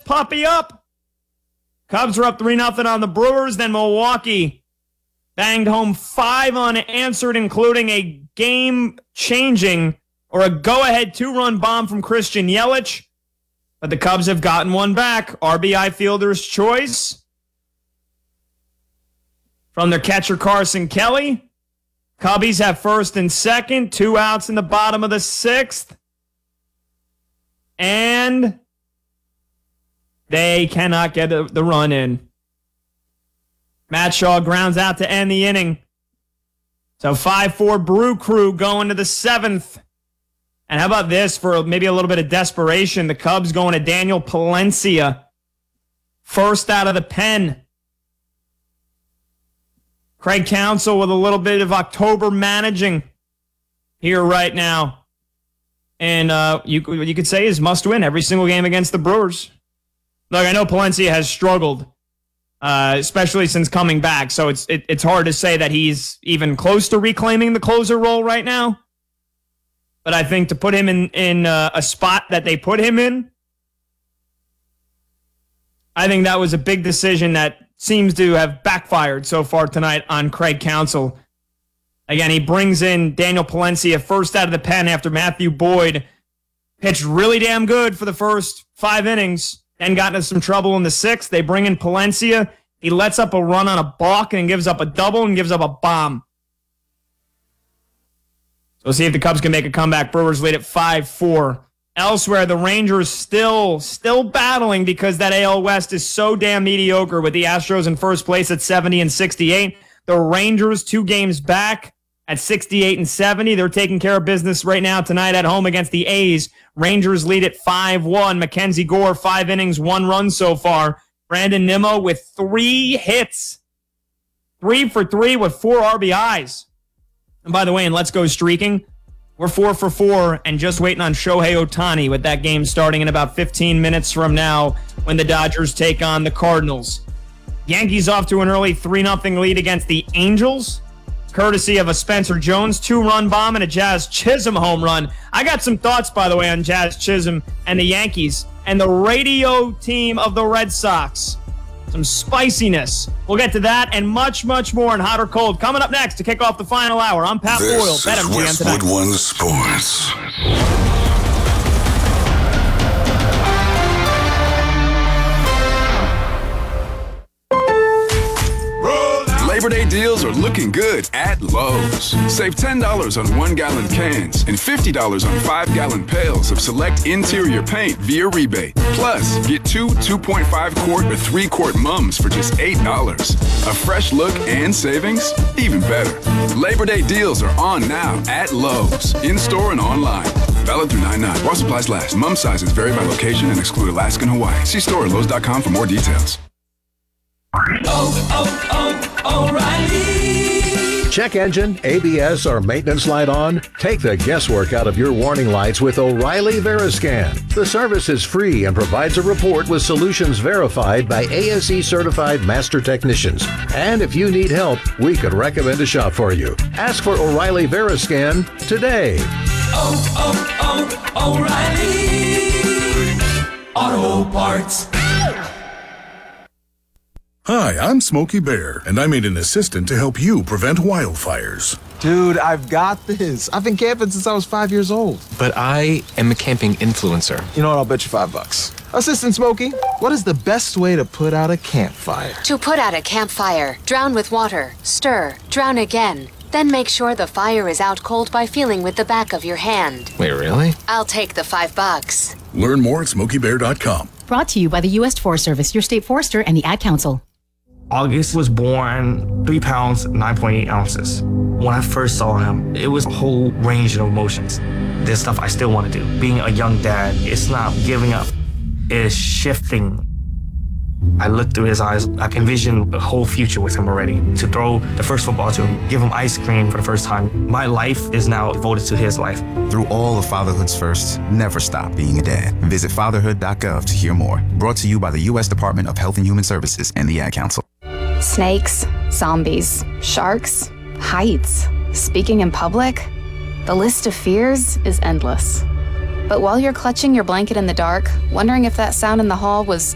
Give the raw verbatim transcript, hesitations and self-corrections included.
puppy up. Cubs are up three nothing on the Brewers. Then Milwaukee banged home five unanswered, including a game-changing or a go-ahead two-run bomb from Christian Yelich. But the Cubs have gotten one back. R B I fielder's choice from their catcher Carson Kelly. Cubbies have first and second, two outs in the bottom of the sixth. And they cannot get the, the run in. Matt Shaw grounds out to end the inning. So five four Brew Crew going to the seventh. And how about this for maybe a little bit of desperation? The Cubs going to Daniel Palencia. First out of the pen. Craig Counsell with a little bit of October managing here right now. And uh, you, you could say is must win every single game against the Brewers. Look, I know Palencia has struggled, uh, especially since coming back. So it's it, it's hard to say that he's even close to reclaiming the closer role right now. But I think to put him in, in uh, a spot that they put him in, I think that was a big decision that seems to have backfired so far tonight on Craig Counsell. Again, he brings in Daniel Palencia first out of the pen after Matthew Boyd pitched really damn good for the first five innings, then got into some trouble in the sixth. They bring in Palencia. He lets up a run on a balk and gives up a double and gives up a bomb. We'll see if the Cubs can make a comeback. Brewers lead at five four. Elsewhere, the Rangers still still battling because that A L West is so damn mediocre with the Astros in first place at seventy and sixty-eight. The Rangers two games back at sixty-eight and seventy. They're taking care of business right now tonight at home against the A's. Rangers lead at five one. Mackenzie Gore, five innings, one run so far. Brandon Nimmo with three hits. Three for three with four R B Is. And by the way, in Let's Go Streaking, we're four for four and just waiting on Shohei Ohtani with that game starting in about fifteen minutes from now when the Dodgers take on the Cardinals. Yankees off to an early three nothing lead against the Angels, courtesy of a Spencer Jones two-run bomb and a Jazz Chisholm home run. I got some thoughts, by the way, on Jazz Chisholm and the Yankees and the radio team of the Red Sox. Some spiciness. We'll get to that and much, much more in Hot or Cold coming up next to kick off the final hour. I'm Pat this Boyle. This is Westwood One Sports. Labor Day deals are looking good at Lowe's. Save ten dollars on one-gallon cans and fifty dollars on five-gallon pails of select interior paint via rebate. Plus, get two two point five quart or three quart mums for just eight dollars. A fresh look and savings? Even better. Labor Day deals are on now at Lowe's, in-store and online. Valid through nine nine. While supplies last. Mum sizes vary by location and exclude Alaska and Hawaii. See store at Lowe's dot com for more details. Oh, oh, oh, O'Reilly. Check engine, A B S, or maintenance light on? Take the guesswork out of your warning lights with O'Reilly Veriscan. The service is free and provides a report with solutions verified by A S E certified master technicians. And if you need help, we could recommend a shop for you. Ask for O'Reilly Veriscan today. Oh, oh, oh, O'Reilly Auto Parts. Hi, I'm Smokey Bear, and I made an assistant to help you prevent wildfires. Dude, I've got this. I've been camping since I was five years old. But I am a camping influencer. You know what? I'll bet you five bucks. Assistant Smokey, what is the best way to put out a campfire? To put out a campfire, drown with water, stir, drown again. Then make sure the fire is out cold by feeling with the back of your hand. Wait, really? I'll take the five bucks. Learn more at smokey bear dot com. Brought to you by the U S Forest Service, your state forester, and the Ad Council. August was born three pounds, nine point eight ounces. When I first saw him, it was a whole range of emotions. There's stuff I still want to do. Being a young dad, it's not giving up. It's shifting. I looked through his eyes. I can envision a whole future with him already. To throw the first football to him, give him ice cream for the first time. My life is now devoted to his life. Through all of fatherhood's firsts, never stop being a dad. Visit fatherhood dot gov to hear more. Brought to you by the U S Department of Health and Human Services and the Ad Council. Snakes, zombies, sharks, heights, speaking in public. The list of fears is endless. But while you're clutching your blanket in the dark, wondering if that sound in the hall was